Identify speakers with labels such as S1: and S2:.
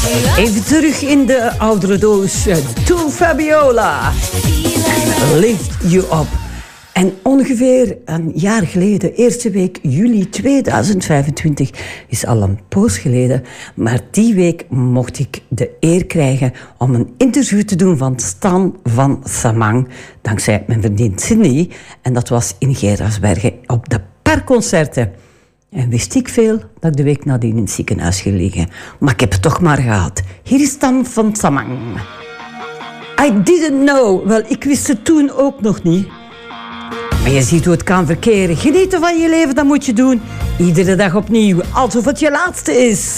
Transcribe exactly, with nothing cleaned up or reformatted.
S1: Even terug in de oudere doos. To Fabiola. Lift You Up. En ongeveer een jaar geleden, eerste week juli tweeduizend vijfentwintig, is al een poos geleden, maar die week mocht ik de eer krijgen om een interview te doen van Stan van Samang, dankzij mijn vriendin Cindy. En dat was in Geraardsbergen op de Parkconcerten. En wist ik veel dat ik de week nadien in het ziekenhuis ging liggen. Maar ik heb het toch maar gehad. Hier is Stan van Samang. I didn't know. Wel, ik wist het toen ook nog niet. Maar je ziet hoe het kan verkeren. Genieten van je leven, dat moet je doen. Iedere dag opnieuw, alsof het je laatste is.